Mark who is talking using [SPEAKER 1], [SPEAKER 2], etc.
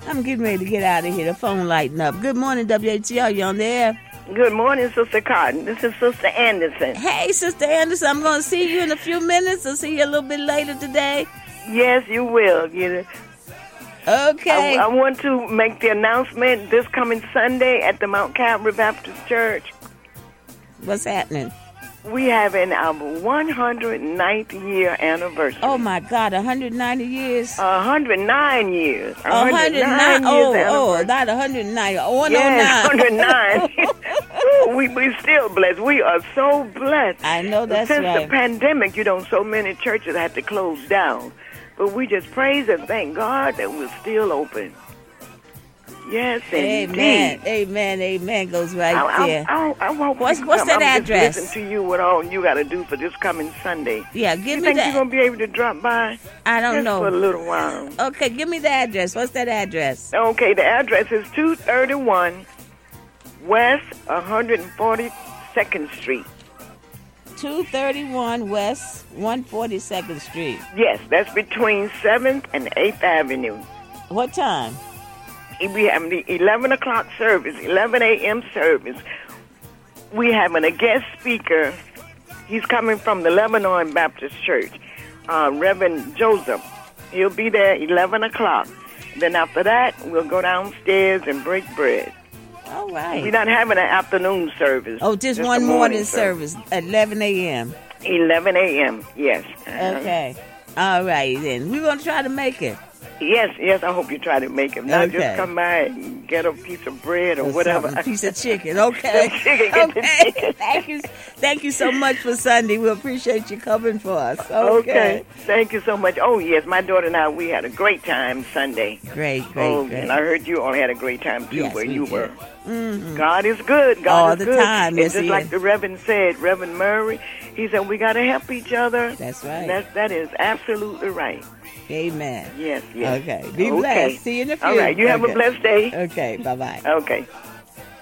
[SPEAKER 1] I'm getting ready to get out of here. The phone lighting up. Good morning, WHCR. You on the air?
[SPEAKER 2] Good morning, Sister Cotton. This is Sister Anderson.
[SPEAKER 1] Hey, Sister Anderson. I'm going to see you in a few minutes. I'll see you a little bit later today.
[SPEAKER 2] Yes, you will.
[SPEAKER 1] Okay.
[SPEAKER 2] I want to make the announcement this coming Sunday at the Mount Calvary Baptist Church.
[SPEAKER 1] What's happening?
[SPEAKER 2] We having our 109th year anniversary.
[SPEAKER 1] Oh, my God. 190 years?
[SPEAKER 2] 109 years.
[SPEAKER 1] 109. Oh, not 190. 109.
[SPEAKER 2] Yes, 109. we still blessed. We are so blessed.
[SPEAKER 1] I know that's
[SPEAKER 2] Since
[SPEAKER 1] right.
[SPEAKER 2] the pandemic, so many churches had to close down. But we just praise and thank God that we're still open. Yes, indeed.
[SPEAKER 1] Amen goes right there.
[SPEAKER 2] I hope
[SPEAKER 1] what's that address?
[SPEAKER 2] Listen to you what all you got to do for this coming Sunday.
[SPEAKER 1] Yeah, give
[SPEAKER 2] you
[SPEAKER 1] me that.
[SPEAKER 2] You think you're going to be able to drop by?
[SPEAKER 1] I don't know.
[SPEAKER 2] For a little while.
[SPEAKER 1] Okay, give me the address. What's that address?
[SPEAKER 2] Okay, the address is 231 West 142nd Street.
[SPEAKER 1] 231 West 142nd Street.
[SPEAKER 2] Yes, that's between 7th and 8th Avenue.
[SPEAKER 1] What time?
[SPEAKER 2] We have the 11 o'clock service, 11 a.m. service. We having a guest speaker. He's coming from the Lebanon Baptist Church, Reverend Joseph. He'll be there 11 o'clock. Then after that, we'll go downstairs and break bread.
[SPEAKER 1] All right.
[SPEAKER 2] We're not having an afternoon service.
[SPEAKER 1] Oh, just one morning service at 11 a.m.
[SPEAKER 2] 11 a.m., yes.
[SPEAKER 1] Okay. All right, then. We're going to try to make it.
[SPEAKER 2] Yes, I hope you try to make it. Not just come by and get a piece of bread or whatever.
[SPEAKER 1] A piece of chicken, okay.
[SPEAKER 2] Chicken.
[SPEAKER 1] Thank you so much for Sunday. We appreciate you covering for us.
[SPEAKER 2] Okay. Thank you so much. Oh, yes, my daughter and I, we had a great time Sunday.
[SPEAKER 1] Great.
[SPEAKER 2] And I heard you all had a great time, too,
[SPEAKER 1] yes,
[SPEAKER 2] where you were.
[SPEAKER 1] Mm-hmm.
[SPEAKER 2] God is good.
[SPEAKER 1] All
[SPEAKER 2] is
[SPEAKER 1] the
[SPEAKER 2] good.
[SPEAKER 1] time.
[SPEAKER 2] It's just like the Reverend said, Reverend Murray, he said, we got to help each other.
[SPEAKER 1] That's right.
[SPEAKER 2] That is absolutely right.
[SPEAKER 1] Amen.
[SPEAKER 2] Yes.
[SPEAKER 1] Okay. Be blessed. See you in a few.
[SPEAKER 2] All right. You have a blessed day.
[SPEAKER 1] Okay. Bye-bye.
[SPEAKER 2] Okay.